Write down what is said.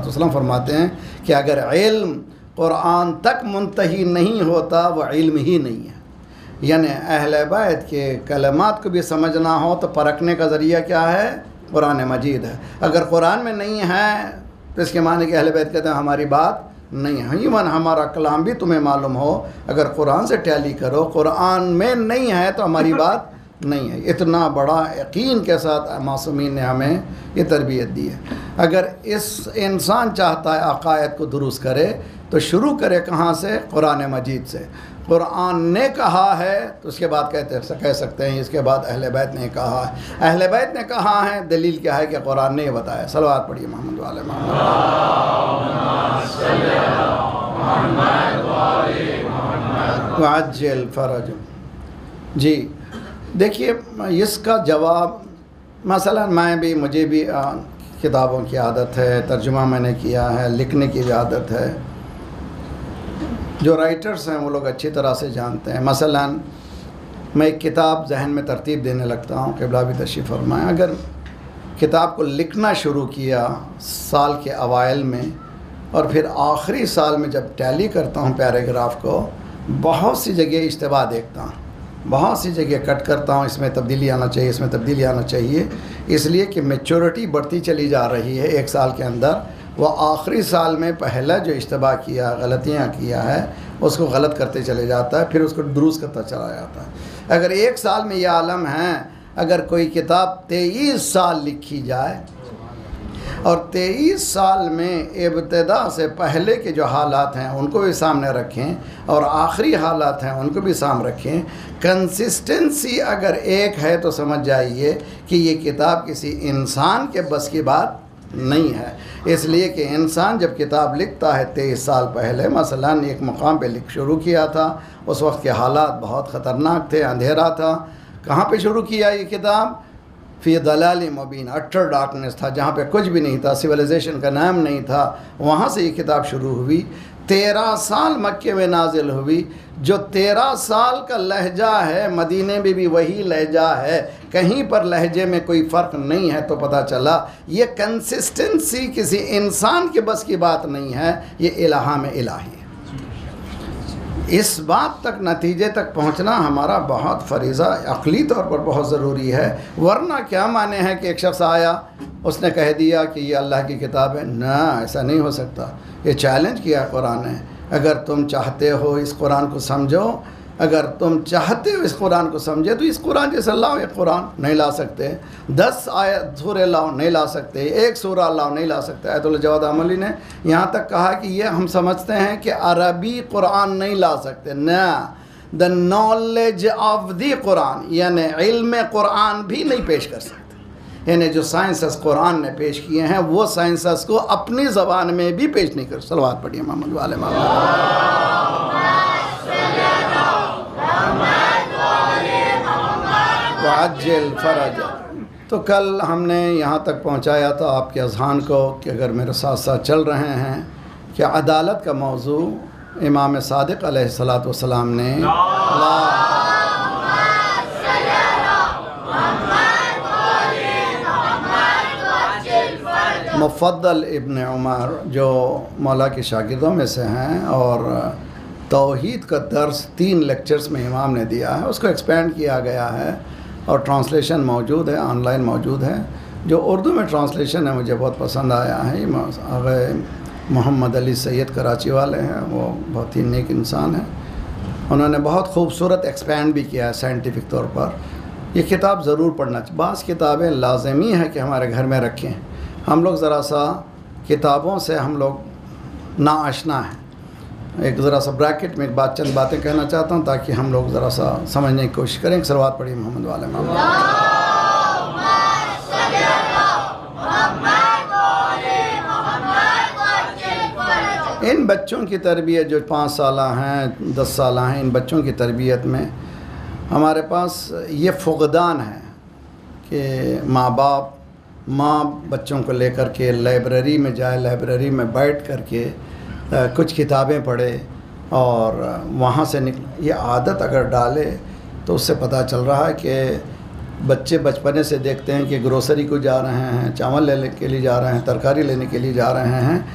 والسلام فرماتے ہیں کہ اگر علم قرآن تک منتہی نہیں ہوتا وہ علم ہی نہیں ہے. یعنی اہل بیت کے کلمات کو بھی سمجھنا ہو تو پرکھنے کا ذریعہ کیا ہے؟ قرآن مجید ہے. اگر قرآن میں نہیں ہے تو اس کے معنی کہ اہل بیت کہتے ہیں ہماری بات نہیں ہے. ایون ہمارا کلام بھی تمہیں معلوم ہو، اگر قرآن سے ٹیلی کرو، قرآن میں نہیں ہے تو ہماری بات نہیں ہے. اتنا بڑا یقین کے ساتھ معصومین نے ہمیں یہ تربیت دی ہے. اگر اس انسان چاہتا ہے عقائد کو درست کرے تو شروع کرے کہاں سے؟ قرآن مجید سے. قرآن نے کہا ہے تو اس کے بعد کہہ سکتے ہیں اس کے بعد اہل بیت نے کہا ہے. اہل بیت نے کہا ہے، دلیل کیا ہے؟ کہ قرآن نے یہ بتایا. صلوات پڑھیے محمد والے محمد. وعجل فرج. جی دیکھیے اس کا جواب مثلا مجھے بھی کتابوں کی عادت ہے، ترجمہ میں نے کیا ہے، لکھنے کی بھی عادت ہے. جو رائٹرز ہیں وہ لوگ اچھی طرح سے جانتے ہیں. مثلا میں ایک کتاب ذہن میں ترتیب دینے لگتا ہوں، قبلہ بھی تشریف فرمائیں. اگر کتاب کو لکھنا شروع کیا سال کے اوائل میں اور پھر آخری سال میں جب ٹیلی کرتا ہوں پیراگراف کو، بہت سی جگہ اشتباہ دیکھتا ہوں، بہت سی جگہ کٹ کرتا ہوں، اس میں تبدیلی آنا چاہیے، اس میں تبدیلی آنا چاہیے. اس لیے کہ میچورٹی بڑھتی چلی جا رہی ہے ایک سال کے اندر. وہ آخری سال میں پہلا جو اشتباہ کیا، غلطیاں کیا ہے، اس کو غلط کرتے چلے جاتا ہے، پھر اس کو درست کرتا چلا جاتا ہے. اگر ایک سال میں یہ عالم ہے، اگر کوئی کتاب 23 سال لکھی جائے اور 23 سال میں ابتدا سے پہلے کے جو حالات ہیں ان کو بھی سامنے رکھیں اور آخری حالات ہیں ان کو بھی سامنے رکھیں، کنسسٹنسی اگر ایک ہے تو سمجھ جائیے کہ یہ کتاب کسی انسان کے بس کی بات نہیں ہے. اس لیے کہ انسان جب کتاب لکھتا ہے 23 سال پہلے، مثلا ایک مقام پہ شروع کیا تھا، اس وقت کے حالات بہت خطرناک تھے، اندھیرا تھا. کہاں پہ شروع کیا یہ کتاب؟ فی ضلال مبین، اٹر ڈارکنس تھا، جہاں پہ کچھ بھی نہیں تھا، سویلائزیشن کا نام نہیں تھا. وہاں سے یہ کتاب شروع ہوئی. 13 سال مکے میں نازل ہوئی. جو 13 سال کا لہجہ ہے مدینے میں بھی وہی لہجہ ہے، کہیں پر لہجے میں کوئی فرق نہیں ہے. تو پتہ چلا یہ کنسسٹنسی کسی انسان کے بس کی بات نہیں ہے، یہ الہام الہی ہے. اس بات تک، نتیجے تک پہنچنا ہمارا بہت فریضہ عقلی طور پر بہت ضروری ہے. ورنہ کیا معنی ہے کہ ایک شخص آیا، اس نے کہہ دیا کہ یہ اللہ کی کتاب ہے؟ نہ، ایسا نہیں ہو سکتا. یہ چیلنج کیا قرآن نے. اگر تم چاہتے ہو اس قرآن کو سمجھو، اگر تم چاہتے ہو اس قرآن کو سمجھے تو اس قرآن جیسا لاؤ. ایک قرآن نہیں لا سکتے، 10 آیت سورہ لاؤ نہیں لا سکتے، ایک سورہ لاؤ نہیں لا سکتے. آیت اللہ جواد عملی نے یہاں تک کہا کہ یہ ہم سمجھتے ہیں کہ عربی قرآن نہیں لا سکتے. نہ، دا نالج آف دی قرآن، یعنی علم قرآن بھی نہیں پیش کر سکتے. یعنی جو سائنسز قرآن نے پیش کیے ہیں وہ سائنسز کو اپنی زبان میں بھی پیش نہیں کر. صلوات پڑھیے محمد والے محمد. وعجل فرج. تو کل ہم نے یہاں تک پہنچایا تھا آپ کے اذہان کو کہ اگر میرے ساتھ ساتھ چل رہے ہیں کہ عدالت کا موضوع امام صادق علیہ الصلاۃ والسلام نے مفضل ابن عمر جو مولا کے شاگردوں میں سے ہیں اور توحید کا درس 3 لیکچرز میں امام نے دیا ہے، اس کو ایکسپینڈ کیا گیا ہے اور ٹرانسلیشن موجود ہے، آن لائن موجود ہے. جو اردو میں ٹرانسلیشن ہے مجھے بہت پسند آیا ہے. آغا محمد علی سید کراچی والے ہیں، وہ بہت ہی نیک انسان ہیں. انہوں نے بہت خوبصورت ایکسپینڈ بھی کیا ہے سائنٹیفک طور پر. یہ کتاب ضرور پڑھنا چاہیے. بعض کتابیں لازمی ہے کہ ہمارے گھر میں رکھیں. ہم لوگ ذرا سا کتابوں سے ہم لوگ ناآشنا ہیں. ایک ذرا سا بریکٹ میں چند باتیں کہنا چاہتا ہوں تاکہ ہم لوگ ذرا سا سمجھنے کی کوشش کریں. صلوات پڑھیے محمد والے محمد. ان بچوں کی تربیت جو 5 سالہ ہیں، 10 سالہ ہیں، ان بچوں کی تربیت میں ہمارے پاس یہ فقدان ہے کہ ماں بچوں کو لے کر کے لائبریری میں جائے، لائبریری میں بیٹھ کر کے کچھ کتابیں پڑھے اور وہاں سے یہ عادت اگر ڈالے تو اس سے پتہ چل رہا ہے کہ بچے بچپنے سے دیکھتے ہیں کہ گروسری کو جا رہے ہیں، چاول لینے کے لیے جا رہے ہیں، ترکاری لینے کے لیے جا رہے ہیں.